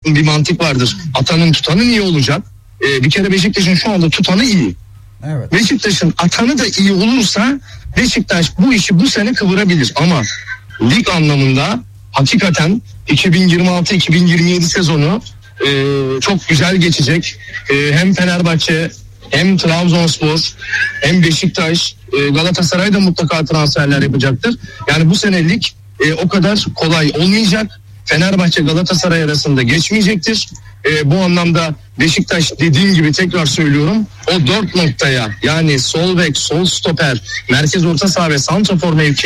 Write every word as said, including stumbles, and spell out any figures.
bir mantık vardır. Atanın tutanı iyi olacak. Ee, bir kere Beşiktaş'ın şu anda tutanı iyi. Evet. Beşiktaş'ın atanı da iyi olursa Beşiktaş bu işi bu sene kıvırabilir. Ama lig anlamında hakikaten iki bin yirmi altı iki bin yirmi yedi sezonu e, çok güzel geçecek. E, hem Fenerbahçe hem Trabzonspor hem Beşiktaş, e, Galatasaray da mutlaka transferler yapacaktır. Yani bu sene lig e, o kadar kolay olmayacak. Fenerbahçe Galatasaray arasında geçmeyecektir. E, bu anlamda Beşiktaş, dediğim gibi tekrar söylüyorum, o dört noktaya, yani sol bek, sol stoper, merkez orta saha ve santrafor mevki